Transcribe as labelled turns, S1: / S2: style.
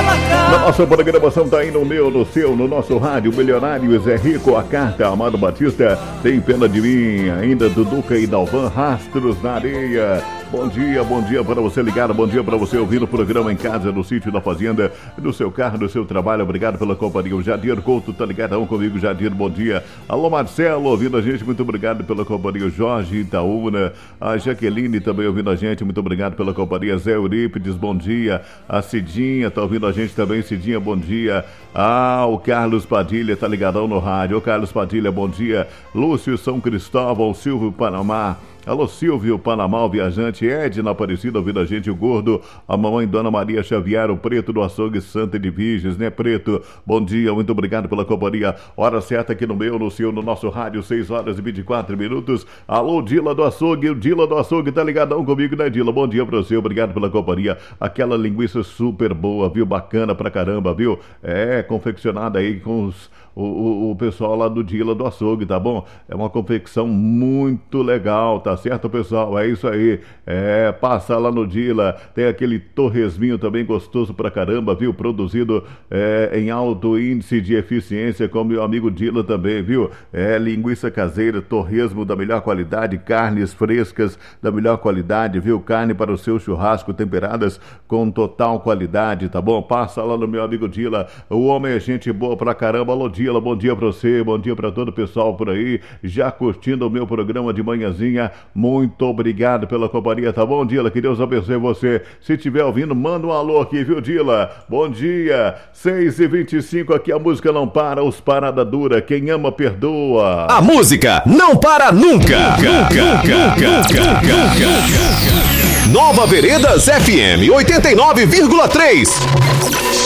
S1: Nossa programação tá aí no meu, no seu, no nosso rádio. Milionários é rico, a carta. Amado Batista, tem pena de mim. Ainda Duduca e Dalvan, rastros na areia. Bom dia para você ligado, bom dia para você ouvindo o programa em casa, no sítio, na fazenda, no seu carro, no seu trabalho. Obrigado pela companhia. O Jadir Couto tá ligadão comigo. Jadir, bom dia. Alô, Marcelo, ouvindo a gente, muito obrigado pela companhia. O Jorge Itaúna, a Jaqueline também ouvindo a gente, muito obrigado pela companhia. Zé Eurípides, bom dia. A Cidinha tá ouvindo a gente também. Cidinha, bom dia. O Carlos Padilha tá ligadão no rádio. O Carlos Padilha, bom dia. Lúcio São Cristóvão, Silvio Panamá. Alô, Silvio, Panamá, o viajante, Edna Aparecida, ouvindo a gente, o Gordo, a mamãe Dona Maria Xavier, o Preto do Açougue Santa de Virgens, né, Preto? Bom dia, muito obrigado pela companhia. Hora certa aqui no meu, no seu, no nosso rádio, 6 horas e 24 minutos. Alô, Dila do Açougue, o Dila do Açougue tá ligadão comigo, né, Dila? Bom dia pra você, obrigado pela companhia. Aquela linguiça super boa, viu? Bacana pra caramba, viu? Confeccionada aí com o pessoal lá do Dila do Açougue, tá bom? É uma confecção muito legal, tá certo, pessoal? É isso aí. Passa lá no Dila. Tem aquele torresminho também gostoso pra caramba, viu? Produzido em alto índice de eficiência, como meu amigo Dila também, viu? Linguiça caseira, torresmo da melhor qualidade, carnes frescas da melhor qualidade, viu? Carne para o seu churrasco, temperadas com total qualidade, tá bom? Passa lá no meu amigo Dila. O homem é gente boa pra caramba. Alô, Dila. Bom dia pra você, bom dia pra todo o pessoal por aí, já curtindo o meu programa de manhãzinha. Muito obrigado pela companhia, tá bom, Dila? Que Deus abençoe você. Se estiver ouvindo, manda um alô aqui, viu, Dila? Bom dia, 6h25, aqui a música não para, os Parada Dura, quem ama perdoa.
S2: A música não para nunca. Nova Veredas FM 89,3.